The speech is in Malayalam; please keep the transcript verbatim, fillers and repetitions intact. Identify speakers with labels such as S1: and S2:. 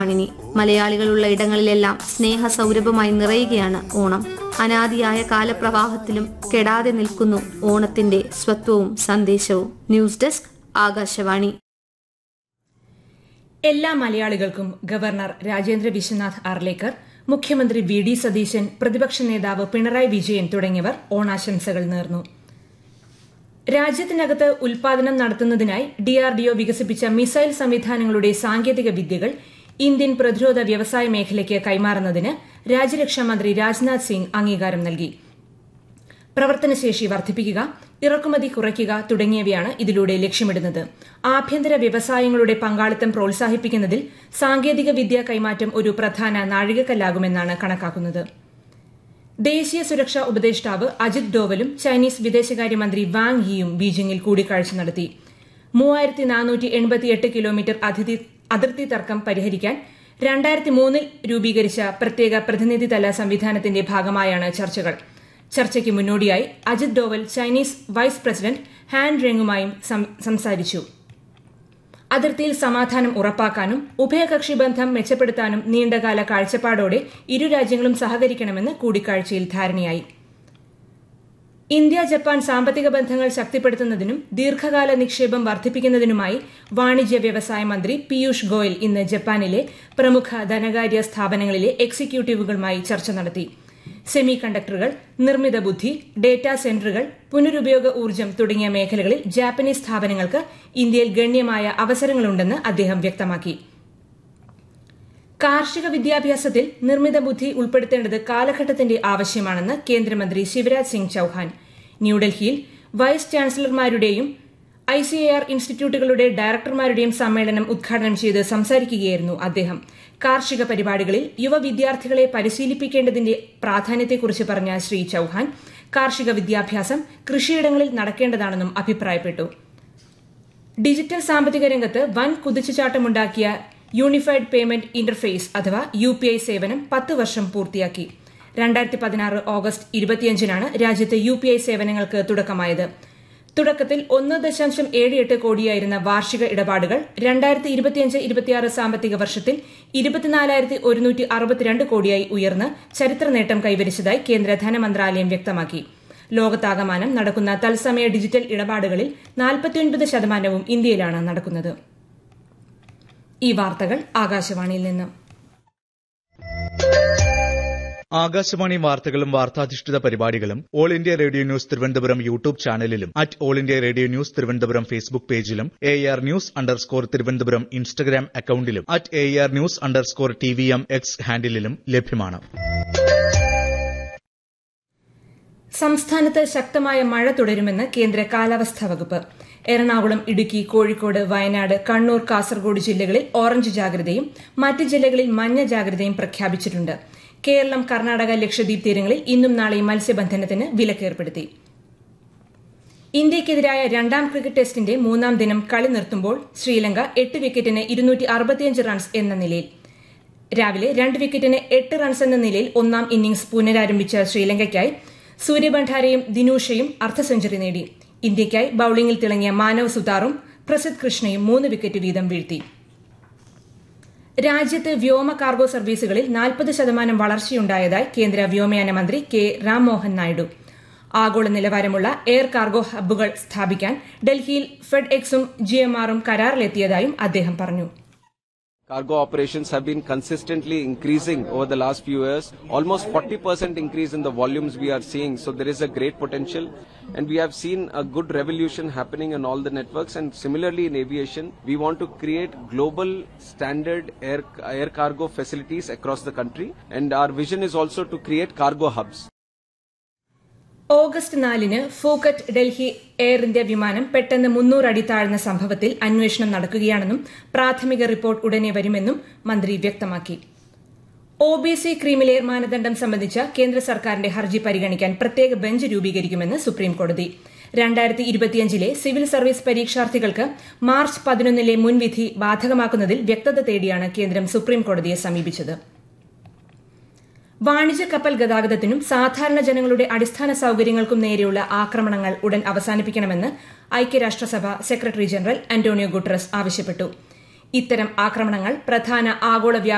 S1: ഇനി മലയാളികളുള്ള ഇടങ്ങളിലെല്ലാം സ്നേഹ സൗരഭമായി നിറയുകയാണ് ഓണം. അനാദിയായ കാലപ്രവാഹത്തിലും കെടാതെ നിൽക്കുന്നു ഓണത്തിന്റെ സ്വത്വവും സന്ദേശവും. News desk, Akashvani.
S2: എല്ലാ മലയാളികൾക്കും ഗവർണർ രാജേന്ദ്ര വിശ്വനാഥ് ആർലേക്കർ, മുഖ്യമന്ത്രി വി ഡി സതീശൻ, പ്രതിപക്ഷ നേതാവ് പിണറായി വിജയൻ തുടങ്ങിയവർ ഓണാശംസകൾ നേർന്നു. രാജ്യത്തിനകത്ത് ഉൽപാദനം നടത്തുന്നതിനായി ഡിആർഡിഒ വികസിപ്പിച്ച മിസൈൽ സംവിധാനങ്ങളുടെ സാങ്കേതിക വിദ്യകൾ ഇന്ത്യൻ പ്രതിരോധ വ്യവസായ മേഖലയ്ക്ക് കൈമാറുന്നതിന് രാജ്യരക്ഷാമന്ത്രി രാജ്നാഥ് സിംഗ് അംഗീകാരം നൽകി. പ്രവർത്തനശേഷി വർദ്ധിപ്പിക്കുക, ഇറക്കുമതി കുറയ്ക്കുക തുടങ്ങിയവയാണ് ഇതിലൂടെ ലക്ഷ്യമിടുന്നത്. ആഭ്യന്തര വ്യവസായങ്ങളുടെ പങ്കാളിത്തം പ്രോത്സാഹിപ്പിക്കുന്നതിൽ സാങ്കേതിക വിദ്യ കൈമാറ്റം ഒരു പ്രധാന നാഴികക്കല്ലാകുമെന്നാണ് കണക്കാക്കുന്നത്. ദേശീയ സുരക്ഷാ ഉപദേഷ്ടാവ് അജിത് ഡോവലും ചൈനീസ് വിദേശകാര്യമന്ത്രി വാങ് യിയും ബീജിംഗിൽ കൂടിക്കാഴ്ച നടത്തി. മൂവായിരത്തി നാനൂറ്റി എൺപത്തിയെട്ട് കിലോമീറ്റർ അതിർത്തി തർക്കം പരിഹരിക്കാൻ രണ്ടായിരത്തി മൂന്നിൽ രൂപീകരിച്ച പ്രത്യേക പ്രതിനിധിതല സംവിധാനത്തിന്റെ ഭാഗമായാണ് ചർച്ചകൾ. ചർച്ചയ്ക്ക് മുന്നോടിയായി Ajith Doval Chinese vice president Han റെങ്ങുമായും സംസാരിച്ചു. അതിർത്തിയിൽ സമാധാനം ഉറപ്പാക്കാനും ഉഭയകക്ഷി ബന്ധം മെച്ചപ്പെടുത്താനും നീണ്ടകാല കാഴ്ചപ്പാടോടെ ഇരു രാജ്യങ്ങളും സഹകരിക്കണമെന്ന് കൂടിക്കാഴ്ചയിൽ ധാരണയായി. ഇന്ത്യ ജപ്പാൻ സാമ്പത്തിക ബന്ധങ്ങൾ ശക്തിപ്പെടുത്തുന്നതിനും ദീർഘകാല നിക്ഷേപം വർദ്ധിപ്പിക്കുന്നതിനുമായി വാണിജ്യ വ്യവസായ മന്ത്രി പീയൂഷ് ഗോയൽ ഇന്ന് ജപ്പാനിലെ പ്രമുഖ ധനകാര്യ സ്ഥാപനങ്ങളിലെ എക്സിക്യൂട്ടീവുകളുമായി ചർച്ച നടത്തി. സെമി കണ്ടക്ടറുകൾ, നിർമ്മിത ബുദ്ധി, ഡേറ്റാ സെന്ററുകൾ, പുനരുപയോഗ ഊർജ്ജം തുടങ്ങിയ മേഖലകളിൽ ജാപ്പനീസ് സ്ഥാപനങ്ങൾക്ക് ഇന്ത്യയിൽ ഗണ്യമായ അവസരങ്ങളുണ്ടെന്ന് അദ്ദേഹം വ്യക്തമാക്കി. കാർഷിക വിദ്യാഭ്യാസത്തിൽ നിർമ്മിത ബുദ്ധി ഉൾപ്പെടുത്തേണ്ടത് കാലഘട്ടത്തിന്റെ ആവശ്യമാണെന്ന് കേന്ദ്രമന്ത്രി ശിവരാജ് സിംഗ് ചൌഹാൻ ന്യൂഡൽഹിയിൽ vice ചാൻസലർമാരുടെയും I C A R ഇൻസ്റ്റിറ്റ്യൂട്ടുകളുടെ ഡയറക്ടർമാരുടെയും സമ്മേളനം ഉദ്ഘാടനം ചെയ്ത് സംസാരിക്കുകയായിരുന്നു അദ്ദേഹം. കാർഷിക പരിപാടികളിൽ യുവ വിദ്യാർത്ഥികളെ പരിശീലിപ്പിക്കേണ്ടതിന്റെ പ്രാധാന്യത്തെക്കുറിച്ച് പറഞ്ഞ ശ്രീ ചൌഹാൻ കാർഷിക വിദ്യാഭ്യാസം കൃഷിയിടങ്ങളിൽ നടക്കേണ്ടതാണെന്നും അഭിപ്രായപ്പെട്ടു. ഡിജിറ്റൽ സാമ്പത്തിക രംഗത്ത് വൻ കുതിച്ചുചാട്ടമുണ്ടാക്കിയ യൂണിഫൈഡ് പേയ്മെന്റ് ഇന്റർഫേസ് അഥവാ യു പി ഐ സേവനം പത്ത് വർഷം പൂർത്തിയാക്കി. രണ്ടായിരത്തി പതിനാറ് ഓഗസ്റ്റ് ഇരുപത്തിയഞ്ചിനാണ് രാജ്യത്ത് യു പി ഐ സേവനങ്ങൾക്ക് തുടക്കമായത്. തുടക്കത്തിൽ ഒന്ന് ദശാംശം ഏഴ് എട്ട് കോടിയായിരുന്ന വാർഷിക ഇടപാടുകൾ രണ്ടായിരത്തി ഇരുപത്തിയഞ്ച് ഇരുപത്തിയാറ് സാമ്പത്തിക വർഷത്തിൽ ഇരുപത്തിനാലായിരത്തി ഒരുന്നൂറ്റി അറുപത്തിരണ്ട് കോടിയായി ഉയർന്ന് ചരിത്ര നേട്ടം കൈവരിച്ചതായി കേന്ദ്ര ധനമന്ത്രാലയം വ്യക്തമാക്കി. ലോകത്താകമാനം നടക്കുന്ന തത്സമയ ഡിജിറ്റൽ ഇടപാടുകളിൽ നാൽപ്പത്തിയൊൻപത് ശതമാനവും ഇന്ത്യയിലാണ് നടക്കുന്നത്. ഈ വാർത്തകൾ ആകാശവാണിയിൽ നിന്ന്.
S3: ആകാശവാണി വാർത്തകളും വാർത്താധിഷ്ഠിത പരിപാടികളും all India radio news Thiruvananthapuram YouTube ചാനലിലും at all India radio news Thiruvananthapuram Facebook പേജിലും A R news underscore Thiruvananthapuram Instagram അക്കൌണ്ടിലും at A R news underscore T V M X ഹാൻഡിലും ലഭ്യമാണ്.
S2: സംസ്ഥാനത്ത് ശക്തമായ മഴ തുടരുമെന്ന് കേന്ദ്ര കാലാവസ്ഥാ വകുപ്പ്. എറണാകുളം, ഇടുക്കി, കോഴിക്കോട്, വയനാട്, കണ്ണൂർ, കാസർഗോഡ് ജില്ലകളിൽ ഓറഞ്ച് ജാഗ്രതയും മറ്റ് ജില്ലകളിൽ മഞ്ഞ ജാഗ്രതയും പ്രഖ്യാപിച്ചിട്ടുണ്ട്. കേരളം, കർണാടക, ലക്ഷദ്വീപ് തീരങ്ങളിൽ ഇന്നും നാളെയും മത്സ്യബന്ധനത്തിന് വിലക്കേർപ്പെടുത്തി. ഇന്ത്യയ്ക്കെതിരായ രണ്ടാം ക്രിക്കറ്റ് ടെസ്റ്റിന്റെ മൂന്നാം ദിനം കളി നിർത്തുമ്പോൾ ശ്രീലങ്ക എട്ട് വിക്കറ്റിന് ഇരുന്നൂറ്റി അറുപത്തിയഞ്ച് റൺസ് എന്ന നിലയിൽ. രാവിലെ രണ്ട് വിക്കറ്റിന് എട്ട് റൺസ് എന്ന നിലയിൽ ഒന്നാം ഇന്നിംഗ്സ് പുനരാരംഭിച്ച ശ്രീലങ്കയ്ക്കായി സൂര്യബണ്ഡാരയും ദിനൂഷയും അർദ്ധ സെഞ്ചുറി നേടി. ഇന്ത്യയ്ക്കായി ബൌളിംഗിൽ തിളങ്ങിയ മാനവ് സുതാറും പ്രസിദ്ധ് കൃഷ്ണയും മൂന്ന് വിക്കറ്റ് വീതം വീഴ്ത്തി. രാജ്യത്ത് വ്യോമ കാർഗോ സർവീസുകളിൽ നാൽപ്പത് ശതമാനം വളർച്ചയുണ്ടായതായി കേന്ദ്ര വ്യോമയാന മന്ത്രി കെ രാംമോഹൻ നായിഡു. ആഗോള നിലവാരമുള്ള എയർ കാർഗോ ഹബ്ബുകൾ സ്ഥാപിക്കാൻ ഡൽഹിയിൽ ഫെഡ് എക്സും ജി എം ആറും കരാറിലെത്തിയതായും അദ്ദേഹം പറഞ്ഞു.
S4: Cargo operations have been consistently increasing over the last few years, almost forty percent increase in the volumes we are seeing. So there is a great potential, and we have seen a good revolution happening in all the networks. And similarly in aviation, we want to create global standard air, air cargo facilities across the country. And our vision is also to create cargo hubs.
S2: August നാലിന് ഫൂക്കറ്റ് ഡൽഹി എയർ ഇന്ത്യ വിമാനം പെട്ടെന്ന് മുന്നൂറ് അടി താഴ്ന്ന സംഭവത്തിൽ അന്വേഷണം നടക്കുകയാണെന്നും പ്രാഥമിക റിപ്പോർട്ട് ഉടനെ വരുമെന്നും മന്ത്രി വ്യക്തമാക്കി. ഒ ബി സി ക്രീമിലെയർ മാനദണ്ഡം സംബന്ധിച്ച കേന്ദ്ര സർക്കാരിന്റെ ഹർജി പരിഗണിക്കാൻ പ്രത്യേക ബെഞ്ച് രൂപീകരിക്കുമെന്ന് സുപ്രീംകോടതി. രണ്ടായിരത്തി ഇരുപത്തിയഞ്ചിലെ സിവിൽ സർവീസ് പരീക്ഷാർത്ഥികൾക്ക് മാർച്ച് പതിനൊന്നിലെ മുൻവിധി ബാധകമാക്കുന്നതിൽ വ്യക്തത തേടിയാണ് കേന്ദ്രം സുപ്രീംകോടതിയെ സമീപിച്ചത്. വാണിജ്യ കപ്പൽ ഗതാഗതത്തിനും സാധാരണ ജനങ്ങളുടെ അടിസ്ഥാന സൌകര്യങ്ങൾക്കും നേരെയുള്ള ആക്രമണങ്ങൾ ഉടൻ അവസാനിപ്പിക്കണമെന്ന് ഐക്യരാഷ്ട്രസഭ സെക്രട്ടറി ജനറൽ അന്റോണിയോ ഗുട്ടറസ് ആവശ്യപ്പെട്ടു. ഇത്തരം ആക്രമണങ്ങൾ പ്രധാന ആഗോള